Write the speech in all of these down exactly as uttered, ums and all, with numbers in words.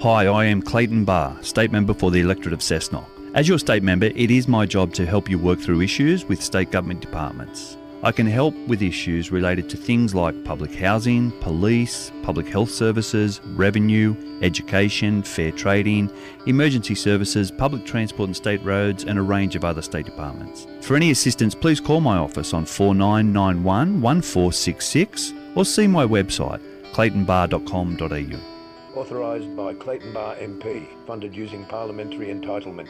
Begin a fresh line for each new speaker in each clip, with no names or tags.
Hi, I am Clayton Barr, State Member for the electorate of Cessnock. As your State Member, it is my job to help you work through issues with state government departments. I can help with issues related to things like public housing, police, public health services, revenue, education, fair trading, emergency services, public transport and state roads, and a range of other state departments. For any assistance, please call my office on four nine nine one, one four six six or see my website, clayton bar dot com dot a u.
Authorised by Clayton Barr M P, funded using parliamentary entitlement.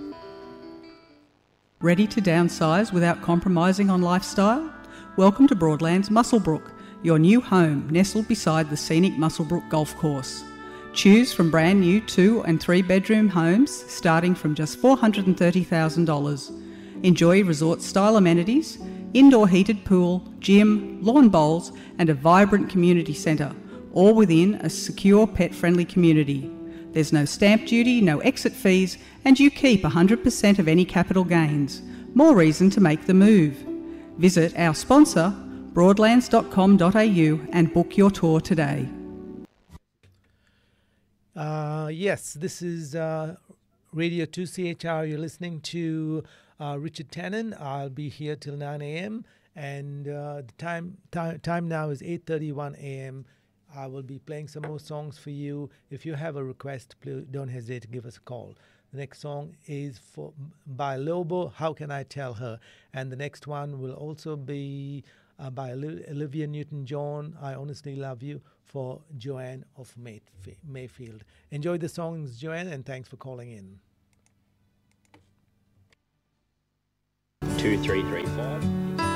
Ready to downsize without compromising on lifestyle? Welcome to Broadlands Muswellbrook, your new home nestled beside the scenic Muswellbrook Golf Course. Choose from brand new two and three bedroom homes starting from just four hundred thirty thousand dollars. Enjoy resort style amenities, indoor heated pool, gym, lawn bowls and a vibrant community centre, all within a secure pet-friendly community. There's no stamp duty, no exit fees, and you keep one hundred percent of any capital gains. More reason to make the move. Visit our sponsor, broadlands dot com dot a u, and book your tour today.
Uh, yes, this is uh, Radio two C H R. You're listening to uh, Richard Tannen. I'll be here till nine a.m. and uh, the time, time time now is eight thirty-one a.m. I will be playing some more songs for you. If you have a request, please don't hesitate to give us a call. The next song is for by Lobo, How Can I Tell Her? And the next one will also be uh, by Olivia Newton-John, I Honestly Love You, for Joanne of Mayfield. Enjoy the songs, Joanne, and thanks for calling in.
Two, three, three, five.